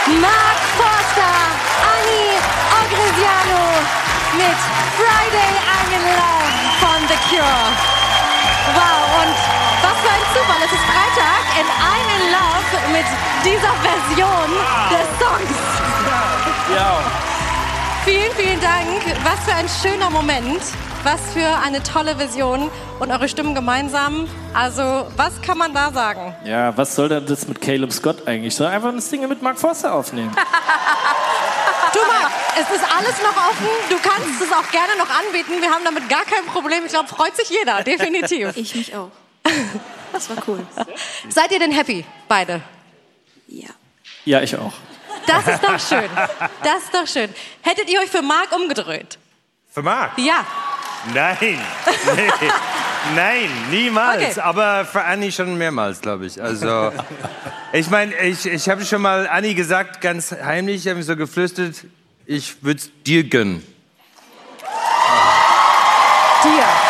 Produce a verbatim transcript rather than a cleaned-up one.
Mark Forster, Annie Ogriziano mit Friday I'm in Love von The Cure. Wow, und was für ein Zufall, es ist Freitag und I'm in Love mit dieser Version des Songs. Ja. Vielen, vielen Dank. Was für ein schöner Moment. Was für eine tolle Version und eure Stimmen gemeinsam. Also, was kann man da sagen? Ja, was soll denn das mit Caleb Scott eigentlich? Soll einfach ein Single mit Mark Forster aufnehmen. Du Marc, es ist alles noch offen. Du kannst es auch gerne noch anbieten. Wir haben damit gar kein Problem. Ich glaube, freut sich jeder, definitiv. Ich mich auch. Das war cool. Seid ihr denn happy, beide? Ja. Ja, ich auch. Das ist doch schön. Das ist doch schön. Hättet ihr euch für Marc umgedreht? Für Marc? Ja. Nein, nee. Nein, niemals. Okay. Aber für Annie schon mehrmals, glaube ich. Also, ich meine, ich, ich habe schon mal Annie gesagt, ganz heimlich, ich habe so geflüstert, ich würde es dir gönnen. Dir.